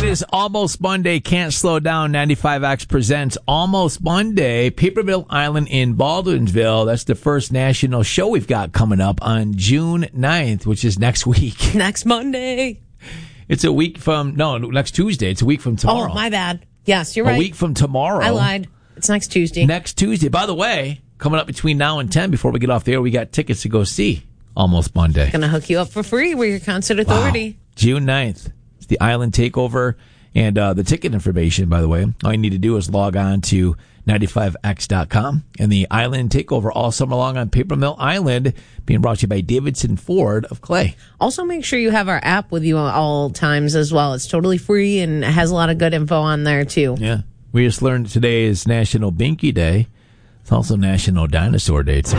is Almost Monday. Can't Slow Down. 95X presents Almost Monday. Papermill Island in Baldwinsville. That's the first national show we've got coming up on June 9th, which is next week. Next Monday. It's a week from, next Tuesday. It's a week from tomorrow. Oh, my bad. Yes, you're right. A week from tomorrow. I lied. It's next Tuesday. Next Tuesday. By the way, coming up between now and 10, before we get off the air, we got tickets to go see Almost Monday. Going to hook you up for free. We're your concert authority. Wow. June 9th. It's the Island Takeover. And the ticket information, by the way, all you need to do is log on to 95x.com. And the Island Takeover all summer long on Papermill Island, being brought to you by Davidson Ford of Clay. Also, make sure you have our app with you at all times as well. It's totally free and has a lot of good info on there, too. Yeah. We just learned today is National Binky Day. It's also National Dinosaur Day today.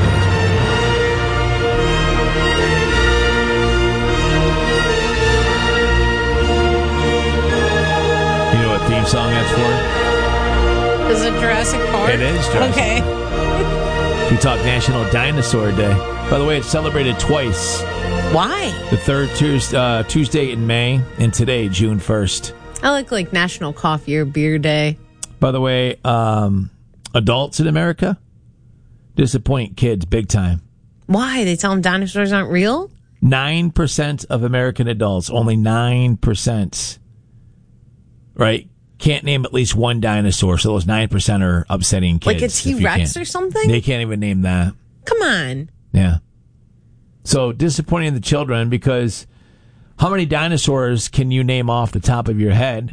You know what theme song that's for? Is it Jurassic Park? It is Jurassic. Okay. We talk National Dinosaur Day. By the way, it's celebrated twice. Why? The third Tuesday in May, and today, June 1st. I like National Coffee or Beer Day. By the way, adults in America disappoint kids big time. Why? They tell them dinosaurs aren't real? 9% of American adults, only 9%, right, can't name at least one dinosaur. So those 9% are upsetting kids. Like a T-Rex or something? They can't even name that. Come on. Yeah. So disappointing the children, because how many dinosaurs can you name off the top of your head?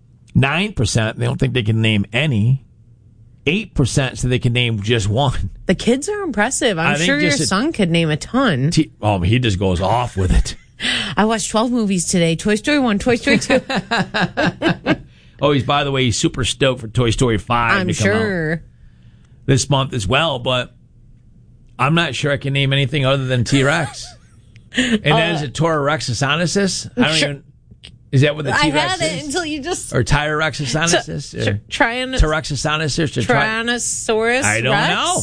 9%, they don't think they can name any. 8% so they can name just one. The kids are impressive. I'm sure your son could name a ton. He just goes off with it. I watched 12 movies today. Toy Story 1, Toy Story 2. By the way, he's super stoked for Toy Story 5 I'm to come sure. out this month as well, but I'm not sure I can name anything other than T-Rex. And that is a Tororexosaurus? I don't even... Is that what the T-Rex is? I had it until you just... Or Tyrorexosaurus? Tyrannosaurus? Tyrannosaurus I don't know.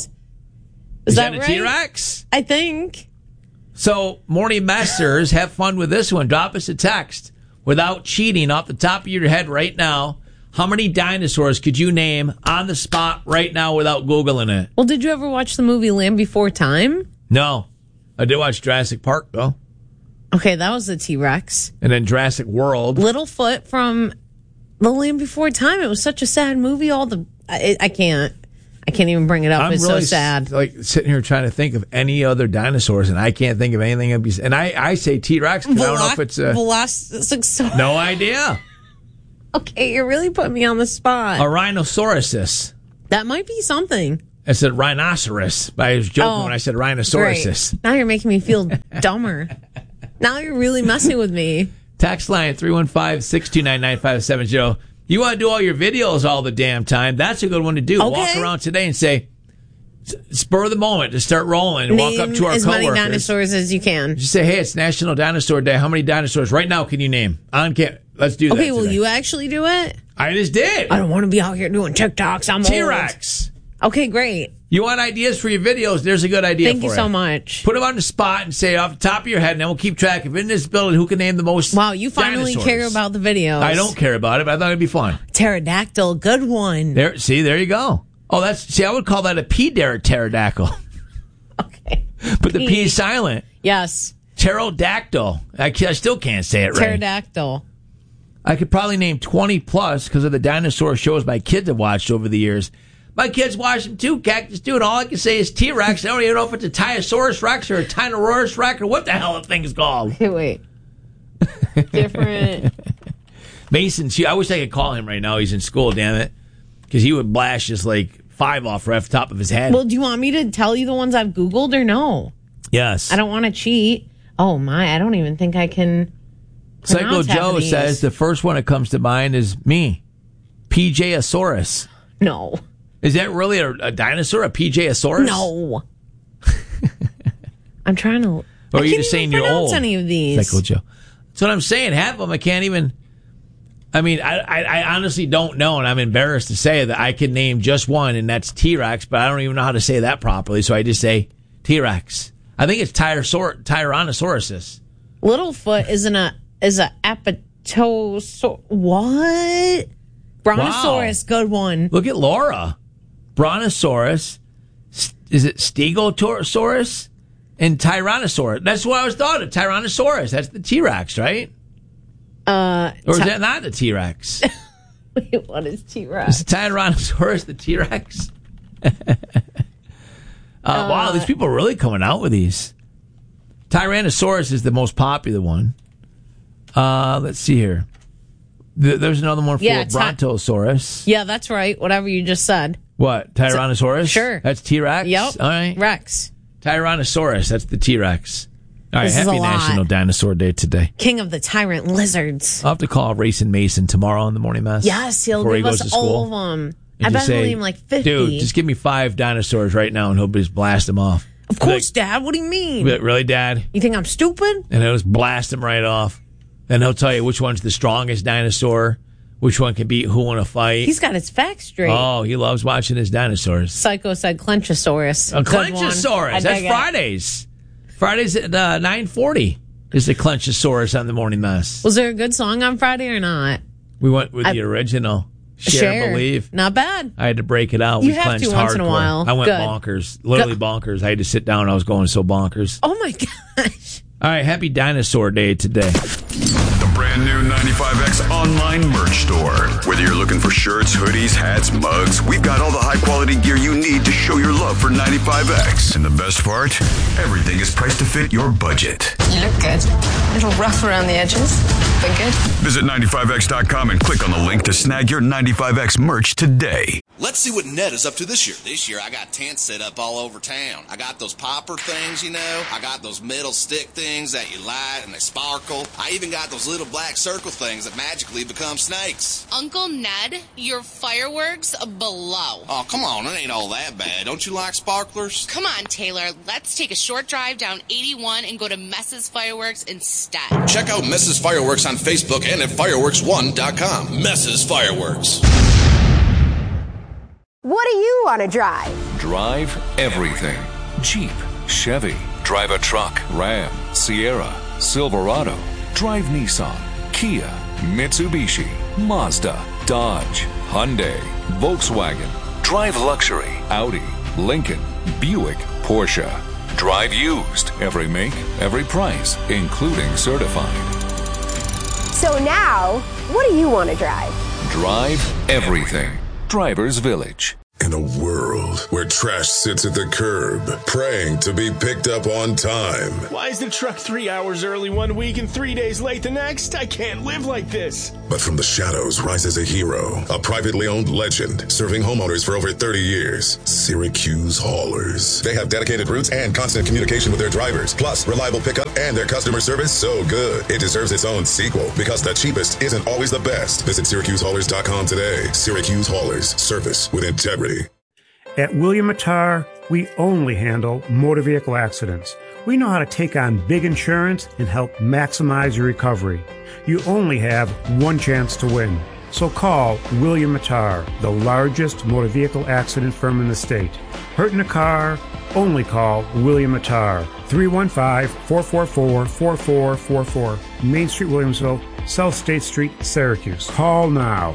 Is that right? a T-Rex? I think. So, Morning Messers, have fun with this one. Drop us a text without cheating off the top of your head right now. How many dinosaurs could you name on the spot right now without Googling it? Well, did you ever watch the movie Land Before Time? No. I did watch Jurassic Park, though. Okay, that was the T-Rex. And then Jurassic World. Littlefoot from The Land Before Time. It was such a sad movie. I can't even bring it up. It's really so sad. Like sitting here trying to think of any other dinosaurs, and I can't think of anything. And I say T-Rex because I don't know if it's Velociraptor. No idea. Okay, you're really putting me on the spot. A rhinoceros. That might be something. I said rhinoceros, but I was joking when I said rhinoceros. Now you're making me feel dumber. Now you're really messing with me. Text line 315-629-9570. You want to do all your videos all the damn time? That's a good one to do. Okay. Walk around today and say, spur of the moment to start rolling. Name walk up to our as coworkers. many dinosaurs as you can. Just say, hey, it's National Dinosaur Day. How many dinosaurs right now can you name? Let's do that. Okay, will today. you actually do it? I just did. I don't want to be out here doing TikToks. I'm T-Rex. old. Okay, great. You want ideas for your videos? There's a good idea for you. Thank you so much. Put them on the spot and say off the top of your head, and then we'll keep track of in this building who can name the most. Wow, you finally dinosaurs. care about the videos. I don't care about it, but I thought it'd be fun. Pterodactyl, good one. There you go. Oh, I would call that a pterodactyl. Okay. But the P is silent. Yes. Pterodactyl. I still can't say it right. Pterodactyl. I could probably name 20 plus because of the dinosaur shows my kids have watched over the years. My kids watch them too, Cactus Dude. All I can say is T-Rex. I don't even know if it's a Tyosaurus Rex or a Tyrannosaurus Rex or what the hell the thing's called. Hey, wait. Different. Mason, I wish I could call him right now. He's in school, damn it. Because he would blast just like 5 off right off the top of his head. Well, do you want me to tell you the ones I've Googled or no? Yes. I don't want to cheat. Oh, my. I don't even think I can. Psycho Joe says the first one that comes to mind is me. PJosaurus. No. Is that really a dinosaur, a PJosaurus? No. I'm trying to... Or are you just saying you're old? Any of these. Psycho Joe. That's what I'm saying. Half of them I can't even... I mean, I honestly don't know, and I'm embarrassed to say that I can name just one, and that's T-Rex, but I don't even know how to say that properly, so I just say T-Rex. I think it's Tyrannosaurus. Littlefoot is a What? Brontosaurus, good one. Look at Laura. Brontosaurus. Is it Stegosaurus? And Tyrannosaurus. That's what I was thought of. Tyrannosaurus. That's the T-Rex, right? Or is that not the T-Rex? Wait, what is T-Rex? Is the Tyrannosaurus the T-Rex? Wow, these people are really coming out with these. Tyrannosaurus is the most popular one. Let's see here. There's another one for Brontosaurus. Yeah, that's right. Whatever you just said. What? Tyrannosaurus? Sure. That's T-Rex? Yep. All right. Rex. Tyrannosaurus. That's the T-Rex. All right. This Happy National Dinosaur Day today. King of the Tyrant Lizards. I'll have to call Racing Mason tomorrow in the morning mess. Yes, he'll give us all of them. I bet he'll name like 50. Dude, just give me 5 dinosaurs right now and he'll just blast them off. Of course, Dad. What do you mean? Really, Dad? You think I'm stupid? And he'll just blast them right off. And he'll tell you which one's the strongest dinosaur, which one can beat who in a fight. He's got his facts straight. Oh, he loves watching his dinosaurs. Psycho said Clenchosaurus. A Clenchosaurus. That's Fridays. Fridays at 9:40 is the Clenchosaurus on the morning mess. Was there a good song on Friday or not? We went with the original. Share Believe. Not bad. I had to break it out. You have to once in a while. I went bonkers. Literally bonkers. I had to sit down. I was going so bonkers. Oh, my gosh. All right. Happy Dinosaur Day today. The brand new 95X online merch store. Whether you're looking for shirts, hoodies, hats, mugs, we've got all the high quality gear you need to show your love for 95X. And the best part? Everything is priced to fit your budget. You look good. A little rough around the edges, but good. Visit 95X.com and click on the link to snag your 95X merch today. Let's see what Ned is up to this year. This year, I got tents set up all over town. I got those popper things, you know. I got those metal stick things that you light and they sparkle. I even got those little black circle things that magically become snakes. Uncle Ned, your fireworks below. Oh, come on. It ain't all that bad. Don't you like sparklers? Come on, Taylor. Let's take a short drive down 81 and go to Mess's Fireworks instead. Check out Mess's Fireworks on Facebook and at fireworks1.com. Mess's Fireworks. What do you want to drive? Drive everything. Jeep, Chevy. Drive a truck. Ram, Sierra, Silverado. Drive Nissan, Kia, Mitsubishi, Mazda, Dodge, Hyundai, Volkswagen. Drive luxury. Audi, Lincoln, Buick, Porsche. Drive used. Every make, every price, including certified. So now, what do you want to drive? Drive everything. Drivers Village. In a world where trash sits at the curb, praying to be picked up on time. Why is the truck 3 hours early one week and 3 days late the next? I can't live like this. But from the shadows rises a hero, a privately owned legend, serving homeowners for over 30 years. Syracuse Haulers. They have dedicated routes and constant communication with their drivers, plus reliable pickup and their customer service so good it deserves its own sequel, because the cheapest isn't always the best. Visit SyracuseHaulers.com today. Syracuse Haulers. Service with integrity. At William Mattar, we only handle motor vehicle accidents. We know how to take on big insurance and help maximize your recovery. You only have one chance to win. So call William Mattar, the largest motor vehicle accident firm in the state. Hurt in a car? Only call William Mattar. 315-444-4444. Main Street, Williamsville, South State Street, Syracuse. Call now.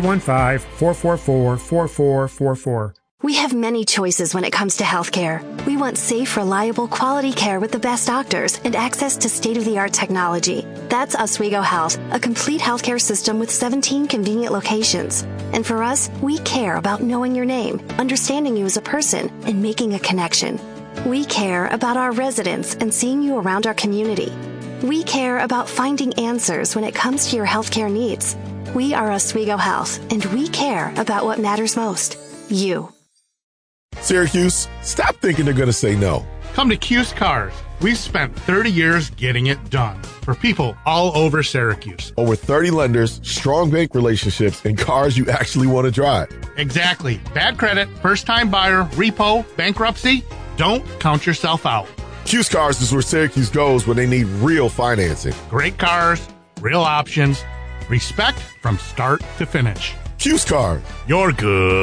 315-444-4444. We have many choices when it comes to healthcare. We want safe, reliable, quality care with the best doctors and access to state-of-the-art technology. That's Oswego Health, a complete healthcare system with 17 convenient locations. And for us, we care about knowing your name, understanding you as a person, and making a connection. We care about our residents and seeing you around our community. We care about finding answers when it comes to your healthcare needs. We are Oswego Health, and we care about what matters most. You. Syracuse, stop thinking they're going to say no. Come to Cuse Cars. We've spent 30 years getting it done for people all over Syracuse. Over 30 lenders, strong bank relationships, and cars you actually want to drive. Exactly. Bad credit, first-time buyer, repo, bankruptcy. Don't count yourself out. Cuse Cars is where Syracuse goes when they need real financing. Great cars, real options, respect from start to finish. Cuse Cars. You're good.